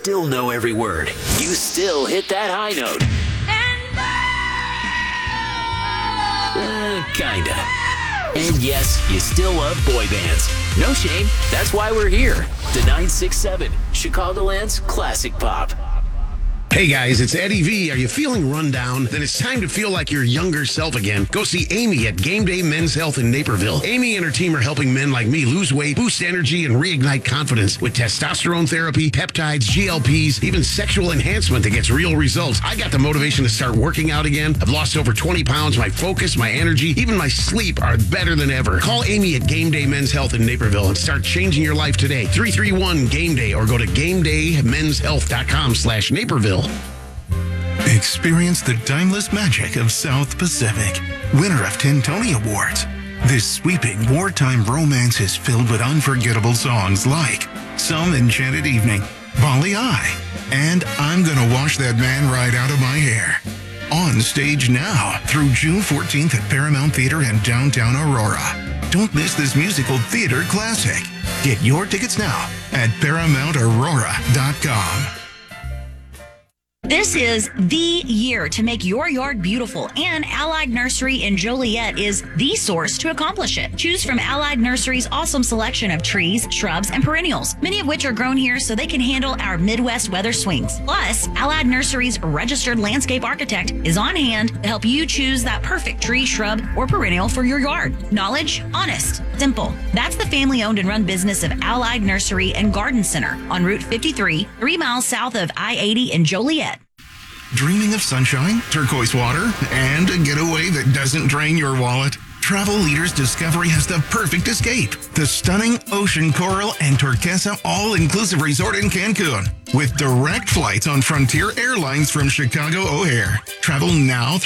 still know every word. You still hit that high note. Kinda. And yes, you still love boy bands. No shame. That's why we're here. The 967, Chicagoland's classic pop. Hey guys, it's Eddie V. Are you feeling run down? Then it's time to feel like your younger self again. Go see Amy at Game Day Men's Health in Naperville. Amy and her team are helping men like me lose weight, boost energy, and reignite confidence with testosterone therapy, peptides, GLPs, even sexual enhancement that gets real results. I got the motivation to start working out again. I've lost over 20 pounds. My focus, my energy, even my sleep are better than ever. Call Amy at Game Day Men's Health in Naperville and start changing your life today. 331-GAME-DAY or go to GameDayMen'sHealth.com/Naperville. Experience the timeless magic of South Pacific, winner of 10 Tony Awards. This sweeping wartime romance is filled with unforgettable songs like Some Enchanted Evening, Bali Eye, and I'm Gonna Wash That Man Right Out of My Hair. On stage now through June 14th at Paramount Theater in downtown Aurora. Don't miss this musical theater classic. Get your tickets now at ParamountAurora.com. This is the year to make your yard beautiful, and Allied Nursery in Joliet is the source to accomplish it. Choose from Allied Nursery's awesome selection of trees, shrubs, and perennials, many of which are grown here so they can handle our Midwest weather swings. Plus, Allied Nursery's registered landscape architect is on hand to help you choose that perfect tree, shrub, or perennial for your yard. Knowledge, honest, simple. That's the family-owned and run business of Allied Nursery and Garden Center on Route 53, 3 miles south of I-80 in Joliet. Dreaming of sunshine, turquoise water, and a getaway that doesn't drain your wallet? Travel Leaders Discovery has the perfect escape. The stunning Ocean Coral and Turquesa all-inclusive resort in Cancun with direct flights on Frontier Airlines from Chicago O'Hare. Travel now